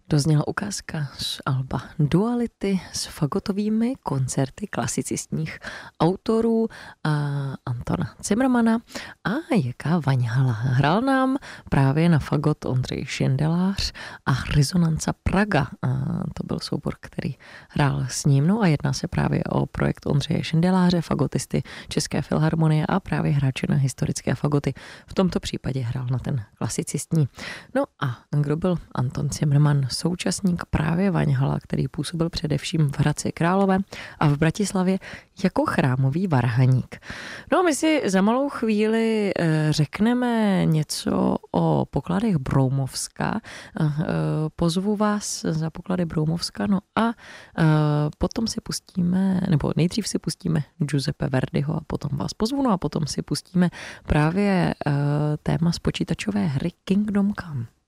Dozněla ukázka z alba Duality s fagotovými koncerty klasicistních autorů Antona Cimrmana a J.K. Vaňhala. Hrál nám právě na fagot Ondřej Šindelář a Rezonanca Praga. To byl soubor, který hrál s ním. No a jedná se právě o projekt Ondřeje Šindeláře, fagotisty České filharmonie a právě hráče na historické fagoty. V tomto případě hrál na ten klasicistní. No a kdo byl Anton Cimrman? Současník právě Vaňhala, který působil především v Hradci Králové a v Bratislavě jako chrámový varhaník. No a my si za malou chvíli řekneme něco o pokladech Broumovska. Pozvu vás za poklady Broumovska, no a potom si pustíme, nebo nejdřív si pustíme Giuseppe Verdiho a potom vás pozvu, no a potom si pustíme právě téma z počítačové hry Kingdom Come.